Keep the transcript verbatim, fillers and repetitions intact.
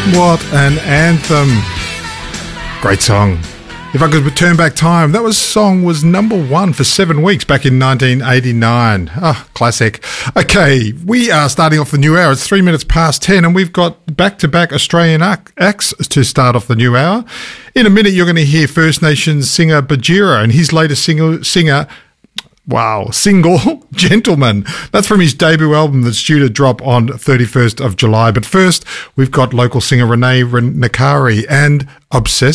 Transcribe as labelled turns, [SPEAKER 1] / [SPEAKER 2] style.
[SPEAKER 1] What an anthem. Great song. If I could turn back time, that was song was number one for seven weeks back in nineteen eighty-nine. Ah, oh, classic. Okay, we are starting off the new hour. It's three minutes past ten, and we've got back-to-back Australian acts to start off the new hour. In a minute, you're going to hear First Nations singer Bajira and his latest singer, singer Wow, single, Gentleman. That's from his debut album that's due to drop on thirty-first of July. But first, we've got local singer Renee Nakari and Obsessed.